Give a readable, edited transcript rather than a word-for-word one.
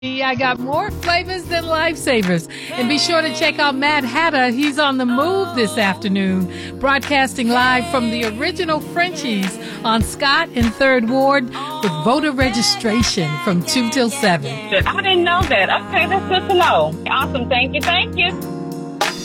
I got more flavors than lifesavers. And be sure to check out Mad Hatter. He's on the move this afternoon, broadcasting live from the original Frenchies on Scott and 3rd Ward with voter registration from 2 till 7. I didn't know that. Okay, that's good to know. Awesome. Thank you.